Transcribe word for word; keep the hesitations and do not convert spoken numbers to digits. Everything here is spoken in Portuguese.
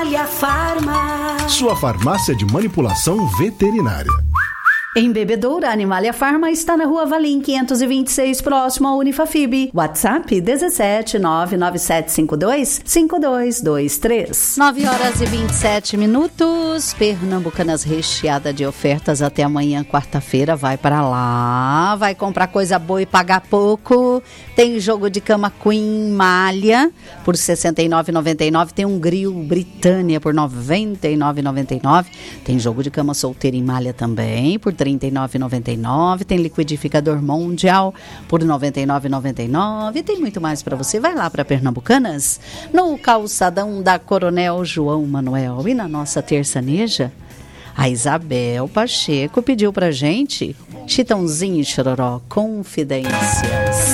Animalia Farma. Sua farmácia de manipulação veterinária. Em Bebedoura, Animalia Farma está na Rua Valim quinhentos e vinte e seis, próximo ao Unifafib. WhatsApp dezessete nove nove sete cinco dois cinco dois dois três. nove horas e vinte e sete minutos. Pernambucanas recheada de ofertas até amanhã, quarta-feira. Vai para lá, vai comprar coisa boa e pagar pouco. Tem jogo de cama Queen Malha por sessenta e nove reais e noventa e nove centavos. Tem um grill Britânia por noventa e nove reais e noventa e nove centavos. Tem jogo de cama solteira em malha também por trinta e nove reais e noventa e nove centavos. Tem liquidificador Mundial por noventa e nove reais e noventa e nove centavos. E tem muito mais para você. Vai lá para Pernambucanas, no calçadão da Coronel João Manuel. E na nossa terçaneja, a Isabel Pacheco pediu pra gente Chitãozinho e Chororó, Confidências.